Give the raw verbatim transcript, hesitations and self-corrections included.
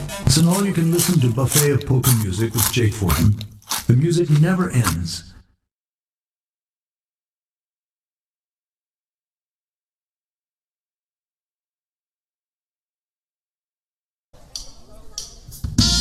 It's an all-you-can-listen-to buffet of polka music with Jake Fortin. The music never ends.